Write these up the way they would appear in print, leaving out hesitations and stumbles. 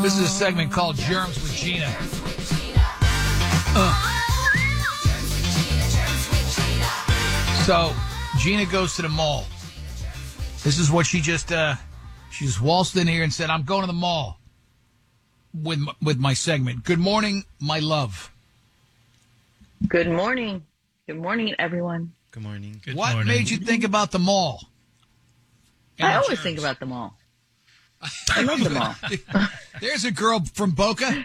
This is a segment called Germs with Gina. So, Gina goes to the mall. This is what she just waltzed in here and said, I'm going to the mall with my segment. Good morning, my love. Good morning. Good morning, everyone. Good morning. What made you think about the mall? I always think about the mall. I love the mall. There's a girl from Boca.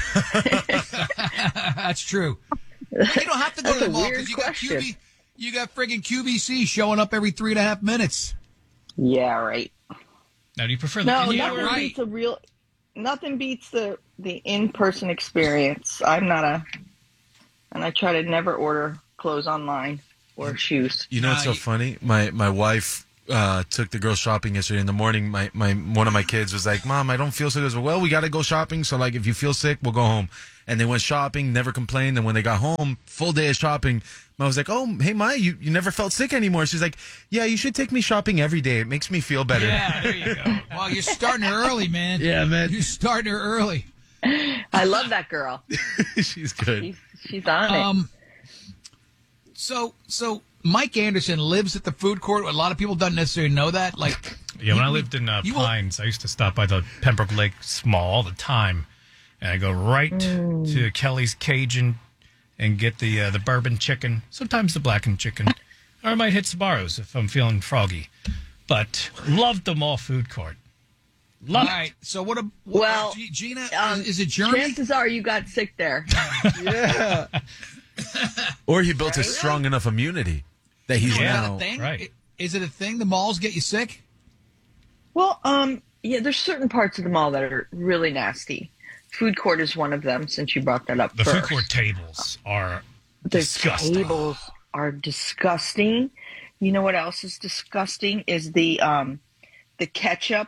That's true. You don't have to go to the mall because you got friggin' QVC showing up every 3.5 minutes. Yeah, right. Now, do you prefer nothing beats the in-person experience. And I try to never order clothes online or shoes. You know what's so funny? My wife took the girls shopping yesterday in the morning. One of my kids was like, Mom, I don't feel sick. I was like, well, we got to go shopping. So like, if you feel sick, we'll go home. And they went shopping, never complained. And when they got home, full day of shopping, I was like, oh, hey, Ma, you never felt sick anymore. She's like, yeah, you should take me shopping every day. It makes me feel better. Yeah, there you go. Well, you're starting her early, man. Yeah, man. You're starting her early. I love that girl. She's good. She's on it. So Mike Anderson lives at the food court. A lot of people don't necessarily know that. Like, yeah, when I lived in Pines, I used to stop by the Pembroke Lake Mall all the time, and I go right to Kelly's Cajun and get the bourbon chicken, sometimes the blackened chicken, or I might hit Sbarro's if I'm feeling froggy. But love the mall food court. Love it. All right. So Gina, is it Jeremy? Chances are you got sick there. Yeah. Or he built a strong enough immunity that he's now. Right. Is it a thing? The malls get you sick? Well, yeah, there's certain parts of the mall that are really nasty. Food court is one of them, since you brought that up The first. food court tables are disgusting. The tables are disgusting. You know what else is disgusting? Is the ketchup,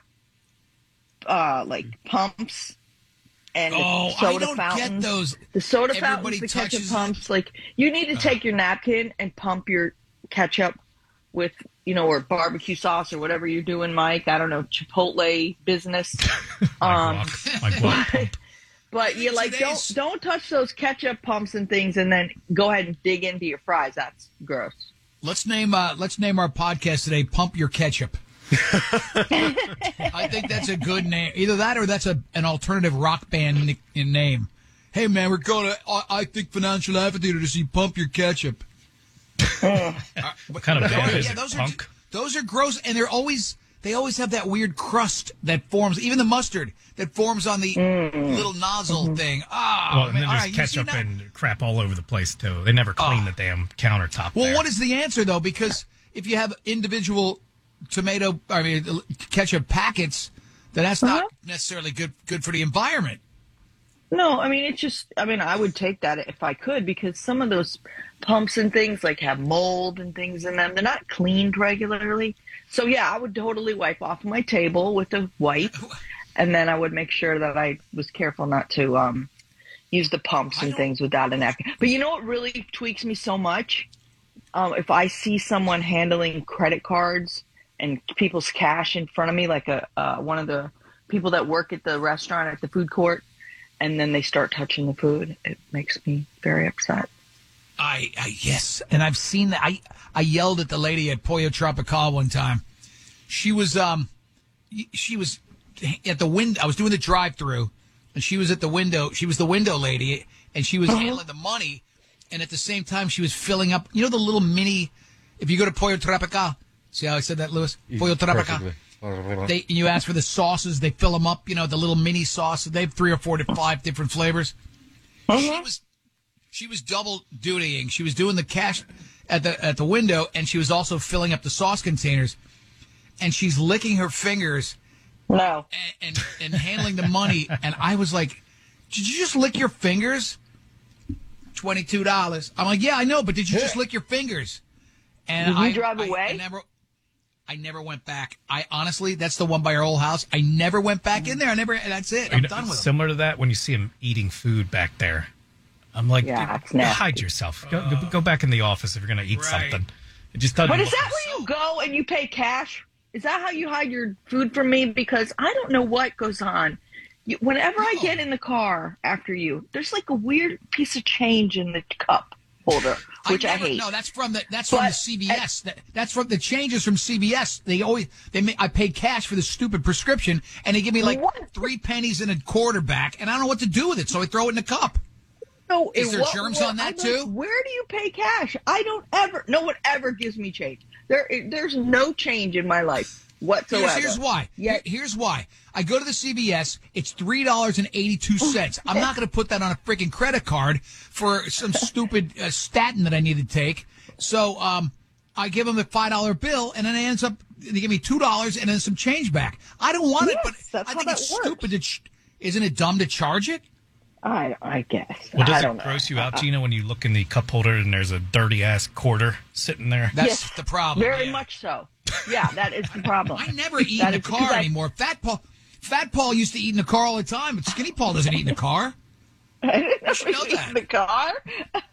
pumps and the soda fountains. Get those. The soda fountains, the ketchup pumps. Like, you need to take your napkin and pump your ketchup with, or barbecue sauce or whatever you're doing, Mike. I don't know, Chipotle business. My guac pump. But you don't touch those ketchup pumps and things, and then go ahead and dig into your fries. That's gross. Let's name our podcast today "Pump Your Ketchup." I think that's a good name. Either that or that's an alternative rock band name. Hey man, we're going to I think Financial Amphitheater to see "Pump Your Ketchup." What kind of band is it? Punk? Those are gross, and they always have that weird crust that forms, even the mustard that forms on the little nozzle thing. And then there's ketchup and crap all over the place, too. They never clean the damn countertop there. What is the answer, though? Because if you have individual ketchup packets, then that's not necessarily good for the environment. No, it's just, I would take that if I could, because some of those pumps and things have mold and things in them. They're not cleaned regularly. So, yeah, I would totally wipe off my table with a wipe, and then I would make sure that I was careful not to use the pumps and things without a napkin. But you know what really tweaks me so much? If I see someone handling credit cards and people's cash in front of me, like one of the people that work at the restaurant at the food court, and then they start touching the food, it makes me very upset. Yes, and I've seen that. I yelled at the lady at Pollo Tropical one time. She was at the window. I was doing the drive-through, and she was at the window. She was the window lady, and she was handling the money, and at the same time she was filling up. You know the little mini. If you go to Pollo Tropical, see how I said that, Louis? Pollo Tropical. You ask for the sauces, they fill them up. The little mini sauces. They have 3 or 4 to 5 different flavors. She was double dutying. She was doing the cash at the window, and she was also filling up the sauce containers. And she's licking her fingers, and handling the money. And I was like, "Did you just lick your fingers?" $22. I'm like, "Yeah, I know, but did you just lick your fingers?" And did you drive away? I never went back. I honestly, that's the one by our old house. I never went back in there. That's it. I'm done with it. Similar to that, when you see him eating food back there. I'm like, hide yourself. Go back in the office if you're going to eat something. It just doesn't. But is that where you go and you pay cash? Is that how you hide your food from me? Because I don't know what goes on Whenever I get in the car after you, there's like a weird piece of change in the cup holder, which I hate. No, that's from the CVS. That's from the changes from CVS. I paid cash for the stupid prescription, and they give me like 3 pennies and a quarter back, and I don't know what to do with it, so I throw it in the cup. No, is there germs on that too? Where do you pay cash? No one ever gives me change. There's no change in my life whatsoever. Here's why. Here's why. I go to the CVS. It's $3.82. I'm not going to put that on a freaking credit card for some stupid statin that I need to take. So I give them the $5 bill, and then they give me $2 and then some change back. I don't want it, but I think it's stupid. Isn't it dumb to charge it? I guess. Well, does I don't it gross you out, Gina, when you look in the cup holder and there's a dirty ass quarter sitting there? That's the problem. Very much so. Yeah, that is the problem. I never eat in the car anymore. Fat Paul used to eat in the car all the time, but Skinny Paul doesn't eat in the car. I didn't know he eat in the car.